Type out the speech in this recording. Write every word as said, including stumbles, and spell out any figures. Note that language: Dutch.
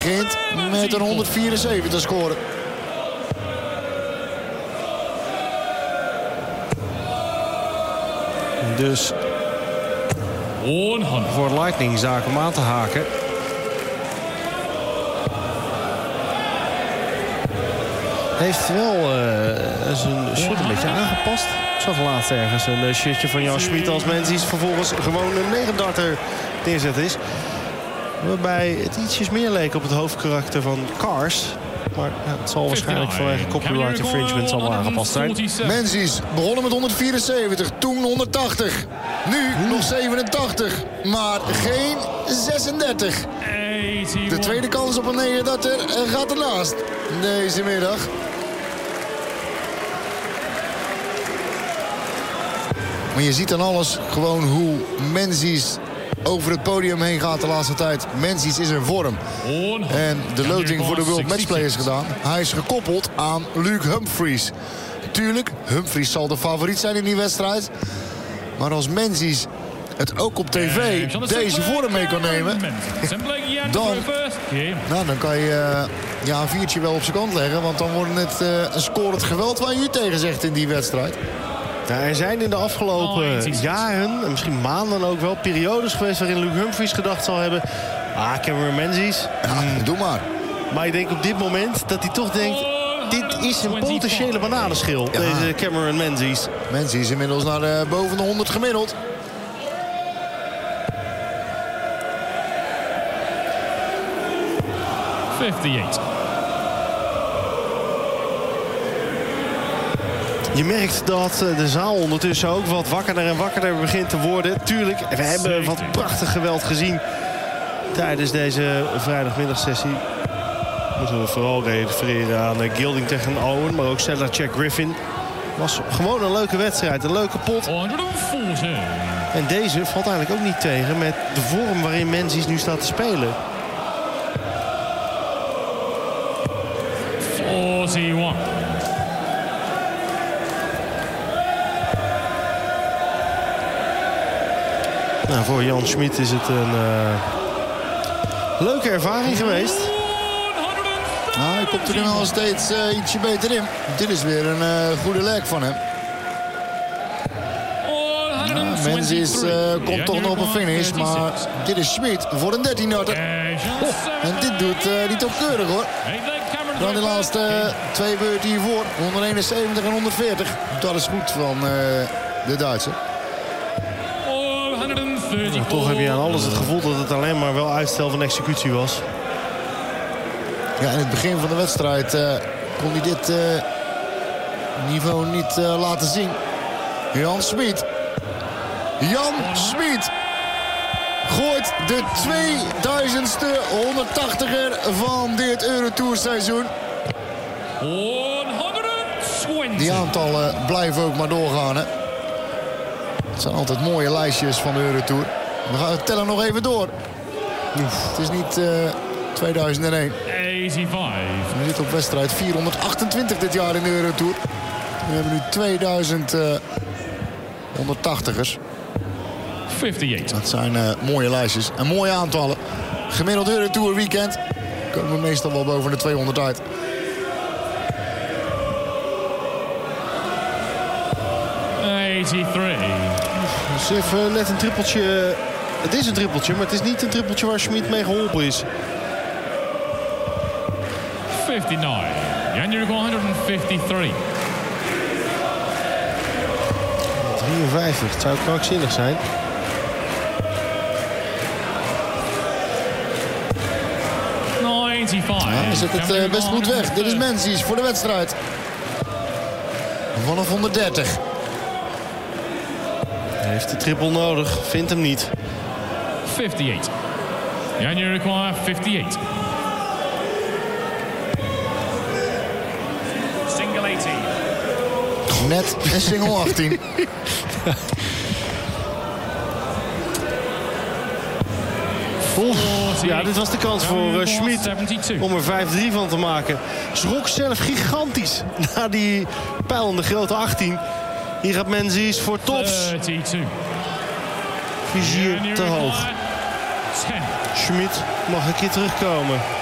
begint met een honderdvierenzeventig score. Dus voor Lightning zaak om aan te haken. Heeft wel uh, zijn shirt een beetje aangepast. Ik zag laatst ergens een uh, shirtje van Jan Schmid als Menzies vervolgens gewoon een negendarter neerzet is. Waarbij het ietsjes meer leek op het hoofdkarakter van Cars. Maar ja, het zal waarschijnlijk vanwege copyright infringement allemaal aangepast zijn. Menzies begonnen met honderdvierenzeventig, toen honderdtachtig. Nu nog zevenentachtig, maar geen zesendertig. De tweede kans op een negendarter gaat ernaast deze middag. Maar je ziet aan alles gewoon hoe Menzies over het podium heen gaat de laatste tijd. Menzies is in vorm. En de loting voor de World Matchplay is gedaan. Hij is gekoppeld aan Luke Humphries. Tuurlijk, Humphries zal de favoriet zijn in die wedstrijd. Maar als Menzies het ook op tv deze vorm mee kan nemen, dan, nou, dan kan je uh, ja, een viertje wel op zijn kant leggen. Want dan wordt het uh, een scorend geweld waar u tegen zegt in die wedstrijd. Ja, er zijn in de afgelopen oh, jaren, en misschien maanden ook wel, periodes geweest waarin Luke Humphries gedacht zal hebben: ah, Cameron Menzies. Ja, mm. doe maar. Maar ik denk op dit moment dat hij toch denkt: dit is een potentiële bananenschil, ja. Deze Cameron Menzies. Menzies inmiddels naar uh, boven de honderd gemiddeld. vijfenvijftig. Je merkt dat de zaal ondertussen ook wat wakkerder en wakkerder begint te worden. Tuurlijk, we hebben wat prachtig geweld gezien tijdens deze vrijdagmiddagsessie. Moeten we vooral refereren aan Gilding tegen Owen, maar ook Sedlacek Griffin. Was gewoon een leuke wedstrijd, een leuke pot. En deze valt eigenlijk ook niet tegen met de vorm waarin Menzies nu staat te spelen. eenenveertig. Nou, voor Jan Schmid is het een uh, leuke ervaring geweest. Nou, hij komt er nu al steeds uh, ietsje beter in. Dit is weer een uh, goede leg van hem. Nou, Menzies uh, komt toch nog op een finish, maar dit is Schmid voor een dertien-darter. Oh, en dit doet uh, die toch keurig, hoor. Dan de laatste uh, twee beurten hiervoor. honderdeenenzeventig en honderdveertig. Dat is goed van uh, de Duitser. Maar toch heb je aan alles het gevoel dat het alleen maar wel uitstel van executie was. Ja, in het begin van de wedstrijd uh, kon hij dit uh, niveau niet uh, laten zien. Jan Schmid. Jan Schmid gooit de tweeduizendste honderdtachtiger van dit Eurotourseizoen. Die aantallen blijven ook maar doorgaan, hè. Het zijn altijd mooie lijstjes van de Eurotour. We gaan het tellen nog even door. Oef, het is niet uh, tweeduizend één. eenenvijftig. We zitten op wedstrijd vierhonderdachtentwintig dit jaar in de Eurotour. We hebben nu tweeduizend honderdtachtigers. vijfenvijftig. Dat zijn uh, mooie lijstjes en mooie aantallen. Gemiddeld Eurotour weekend komen we meestal wel boven de tweehonderd uit. eenennegentig. Dus even net een trippeltje. Het is een trippeltje, maar het is niet een trippeltje waar Schmid mee geholpen is. vijfenvijftig. January honderdvijfenvijftig. drieënvijftig, het zou krankzinnig zijn. negenennegentig. Ja, hij zet het uh, best goed weg. Dit is Menzies voor de wedstrijd. Vanaf honderddertig. Hij heeft de triple nodig, vindt hem niet. vijfenvijftig. January require vijfenvijftig. Single achttien. Net een single achttien. Ja, dit was de kans voor uh, Schmid om er vijf drie van te maken. Schrok zelf gigantisch na die pijlende grote achttien. Hier gaat Menzies voor tops. Vizier te hoog. Schmid mag een keer terugkomen.